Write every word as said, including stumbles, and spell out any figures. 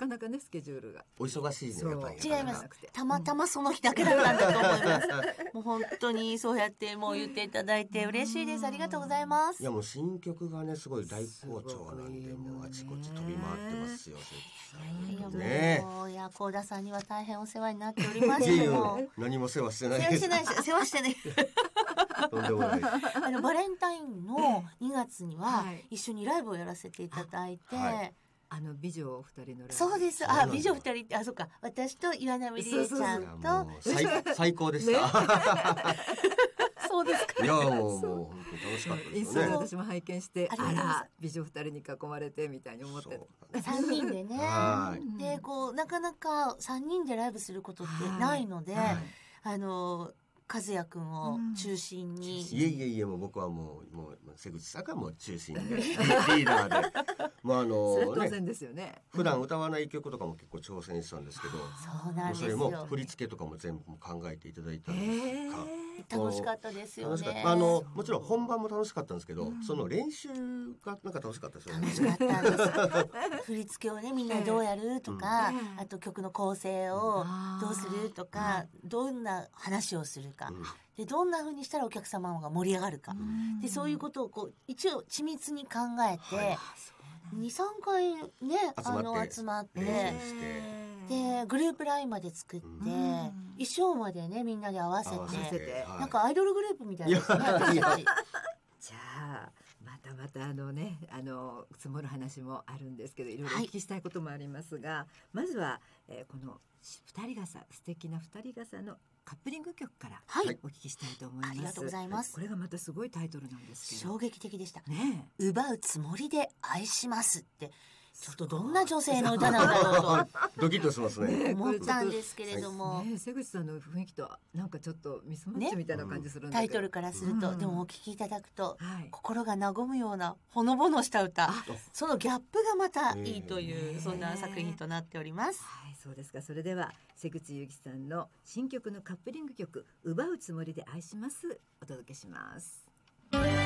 かなかねスケジュールがお忙しいねやっぱり。 違います。たまたまその日だけだったんだと思います。もう本当にそうやってもう言っていただいて嬉しいです。ありがとうございます。 いやもう新曲がねすごい大好調なんで、もうあちこち飛び回ってますよ。 いやいやねもういや幸田さんには大変お世話になっておりますいけどやいや何も世話してない世話してないし世話してないとんでもない。 あのバレンタインのにがつにははい一緒にライブをやらせていただいて、 はいあの美女お二人のライブそうです。あ、美女二人って、あ、そっか。私と岩波理恵ちゃんと。 もう最最高でした。 そうですか。 いやもうもう本当に楽しかったインですよね。 スタで私も拝見してあありがとうございますら美女二人に囲まれてみたいに思ってた。 三人でねは。 で、こうなかなか三人でライブすることってないので、 はいあの和也くんを中心に。 いえいえいえもう僕はもうもう瀬口さんがもう中心でリーダーで、まああそれのね当然ですよね。 普段歌わない曲とかも結構挑戦したんですけど、 そうなんですよ。 それも振り付けとかも全部考えていただいたんですが。 楽しかったですよね。 あのもちろん本番も楽しかったんですけど、うん、その練習がなんか楽しかったですよね。 楽しかったんです振り付けをねみんなどうやるとか、うん、あと曲の構成をどうするとか、うん、どんな話をするか、うん、でどんな風にしたらお客様が盛り上がるか、うん、でそういうことをこう一応緻密に考えて、はい、にさんかいねあの集まってでグループラインまで作って、うん、衣装までねみんなで合わせて、合わせてなんかアイドルグループみたいですね私たち。 じゃあまたまたあのねあの積もる話もあるんですけどいろいろお聞きしたいこともありますが、はい、まずは、えー、この二人傘素敵な二人傘のカップリング曲からお聞きしたいと思います。 ありがとうございます。 これがまたすごいタイトルなんですけど衝撃的でしたね。 奪うつもりで愛しますってちょっとどんな女性の歌なんだろうとドキッとしますね思ったんですけれども、 ね、瀬口さんの雰囲気となんかちょっとミスマッチみたいな感じするんだけど、 ね、タイトルからすると、うん、でもお聞きいただくと、 はい、 心が和むようなほのぼのした歌、そのギャップがまたいいという、そんな作品となっております。 はい、そうですか。それでは瀬口ゆきさんの新曲のカップリング曲奪うつもりで愛しますお届けします。